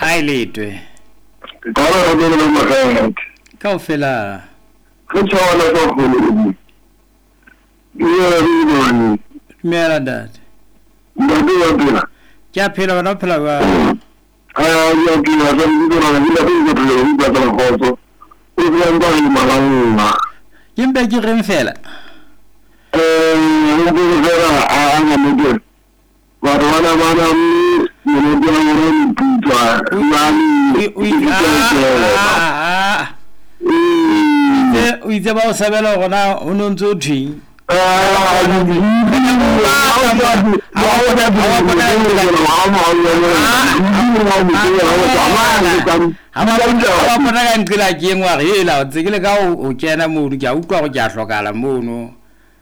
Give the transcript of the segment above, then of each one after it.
ga iletwe ka ba go le magae ka o fela ke tswana go go ni mera dad ndabona kya phela bana phela ba ya ke ya ga ndi na ni la go go ba ta go so o bua nka ni malanga yimbe ke reng fela o go vera a nga mo ke ba rona bana ni dia mo pizza o itse ba o sabela gona o nontse o thing bona ka nqela ke engwa re ela o tsekele ka o kena modu ke a utlwa go ke a hlokala mono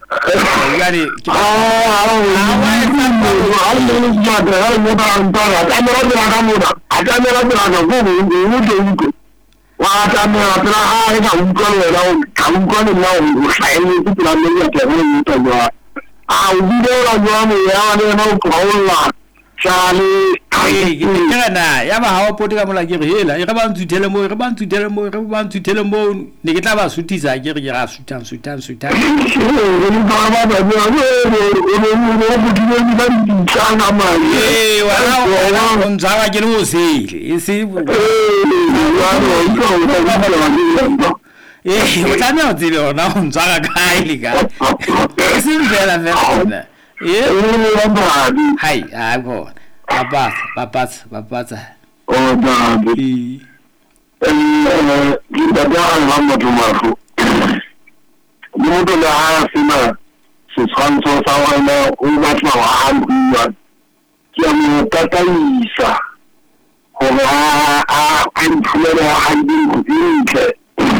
na ya ba ha o poti ka mola ke re hela e re ba ntshuthele mo ne ke tla ba suthisa ke re ga suthang o ntshaba ke le o sele e se o tlamea o tsebe gona o ntshwara kae le kae e seng fela hai a bona bapatsa Moto le ha sena setshwantsho sa wena o batla ho bua ke mo tataisa gore a ntshule ha ndi dintle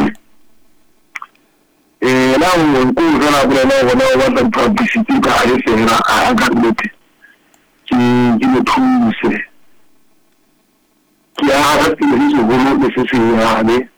la o go tsena bona wa tsa publicity ka re sena a ka nnete ke mo thuse ke a ga ke le go mo se se ya ne